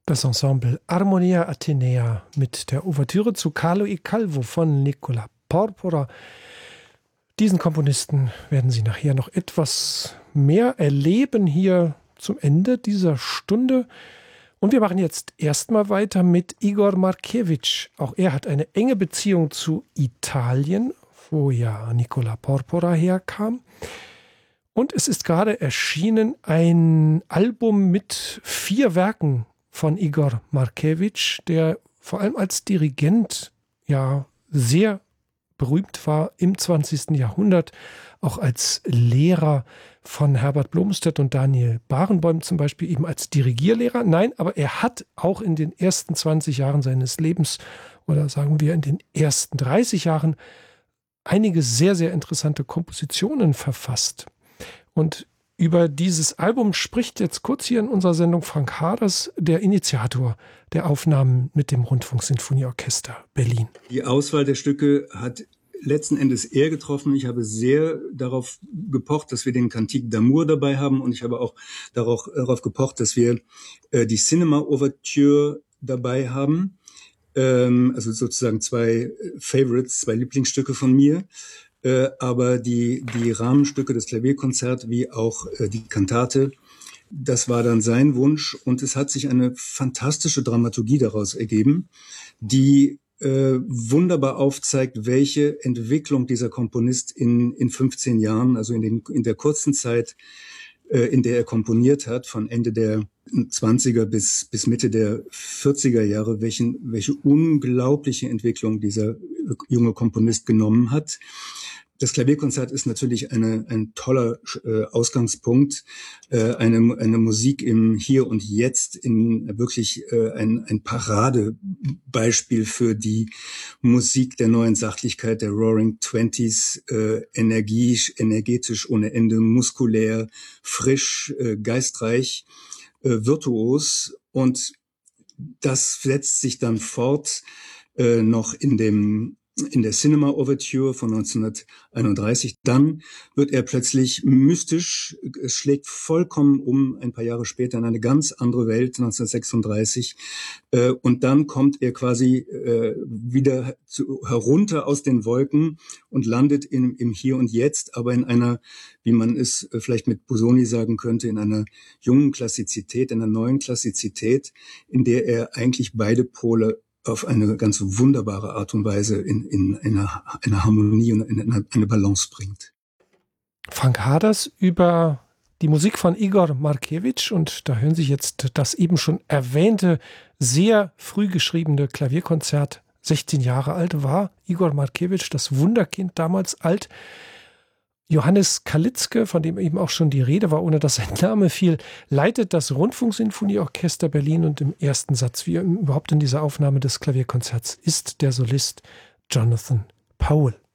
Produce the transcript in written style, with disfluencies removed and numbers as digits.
Das Ensemble Armonia Atenea mit der Ouvertüre zu Carlo e Calvo von Nicola Porpora. Diesen Komponisten werden Sie nachher noch etwas mehr erleben hier zum Ende dieser Stunde. Und wir machen jetzt erstmal weiter mit Igor Markewitsch. Auch er hat eine enge Beziehung zu Italien, wo ja Nicola Porpora herkam. Und es ist gerade erschienen ein Album mit 4 Werken von Igor Markewitsch, der vor allem als Dirigent ja sehr berühmt war im 20. Jahrhundert, auch als Lehrer von Herbert Blomstedt und Daniel Barenboim zum Beispiel, eben als Dirigierlehrer. Nein, aber er hat auch in den ersten 20 Jahren seines Lebens oder sagen wir in den ersten 30 Jahren einige sehr, sehr interessante Kompositionen verfasst. Und über dieses Album spricht jetzt kurz hier in unserer Sendung Frank Haders, der Initiator der Aufnahmen mit dem Rundfunksinfonieorchester Berlin. Die Auswahl der Stücke hat letzten Endes er getroffen. Ich habe sehr darauf gepocht, dass wir den Cantique d'Amour dabei haben, und ich habe auch darauf gepocht, dass wir die Cinema Ouverture dabei haben. Also sozusagen 2 Favorites, 2 Lieblingsstücke von mir. Aber die Rahmenstücke, das Klavierkonzert wie auch die Kantate, das war dann sein Wunsch, und es hat sich eine fantastische Dramaturgie daraus ergeben, die wunderbar aufzeigt, welche Entwicklung dieser Komponist in 15 Jahren, also in der kurzen Zeit, in der er komponiert hat, von Ende der 20er bis Mitte der 40er Jahre, welche unglaubliche Entwicklung dieser junge Komponist genommen hat. Das Klavierkonzert ist natürlich ein toller Ausgangspunkt, eine Musik im Hier und Jetzt, in wirklich ein Paradebeispiel für die Musik der neuen Sachlichkeit, der Roaring Twenties, energetisch ohne Ende, muskulär, frisch, geistreich, virtuos, und das setzt sich dann fort noch in der Cinema Ouverture von 1931. Dann wird er plötzlich mystisch, es schlägt vollkommen um, ein paar Jahre später in eine ganz andere Welt, 1936. Und dann kommt er quasi wieder herunter aus den Wolken und landet im Hier und Jetzt, aber in einer, wie man es vielleicht mit Busoni sagen könnte, in einer jungen Klassizität, in einer neuen Klassizität, in der er eigentlich beide Pole auf eine ganz wunderbare Art und Weise in eine Harmonie und in eine Balance bringt. Frank Haders über die Musik von Igor Markewitsch, und da hören Sie jetzt das eben schon erwähnte, sehr früh geschriebene Klavierkonzert. 16 Jahre alt war Igor Markewitsch, das Wunderkind, damals alt. Johannes Kalitzke, von dem eben auch schon die Rede war, ohne dass sein Name fiel, leitet das Rundfunksinfonieorchester Berlin, und im ersten Satz, wie überhaupt in dieser Aufnahme des Klavierkonzerts, ist der Solist Jonathan Powell.